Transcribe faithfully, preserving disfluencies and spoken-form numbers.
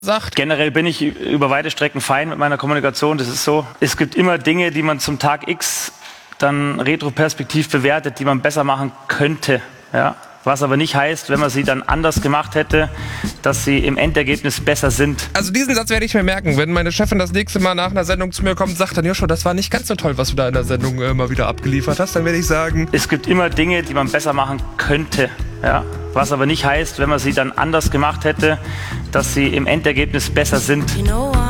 sagt. Generell bin ich über weite Strecken fein mit meiner Kommunikation. Das ist so. Es gibt immer Dinge, die man zum Tag X dann retroperspektiv bewertet, die man besser machen könnte. Ja? Was aber nicht heißt, wenn man sie dann anders gemacht hätte, dass sie im Endergebnis besser sind. Also diesen Satz werde ich mir merken. Wenn meine Chefin das nächste Mal nach einer Sendung zu mir kommt und sagt dann, Joshua, das war nicht ganz so toll, was du da in der Sendung äh, mal wieder abgeliefert hast, dann werde ich sagen... Es gibt immer Dinge, die man besser machen könnte. Ja? Was aber nicht heißt, wenn man sie dann anders gemacht hätte, dass sie im Endergebnis besser sind. You know